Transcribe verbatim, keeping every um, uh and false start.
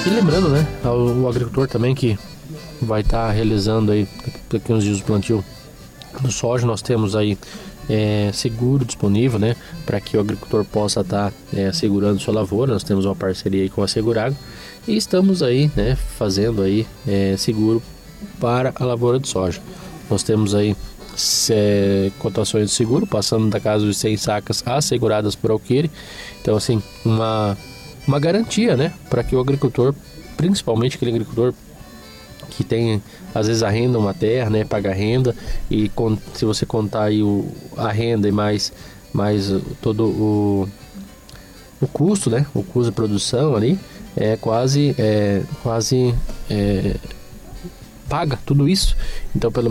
E lembrando, né, ao, o agricultor também que vai estar realizando aí daqui uns dias o plantio do soja, nós temos aí é, seguro disponível, né, para que o agricultor possa estar é, segurando sua lavoura. Nós temos uma parceria aí com a Seguragro e estamos aí, né, fazendo aí é, seguro para a lavoura de soja. Nós temos aí é, cotações de seguro passando da casa de cem sacas asseguradas por Alquire. Então, assim, uma uma garantia, né, para que o agricultor, principalmente aquele agricultor que tem, às vezes, a renda, uma terra, né, paga a renda, e com, se você contar aí o, a renda e mais, mais todo o, o custo, né, o custo de produção ali, é quase, é, quase é, paga tudo isso. Então, pelo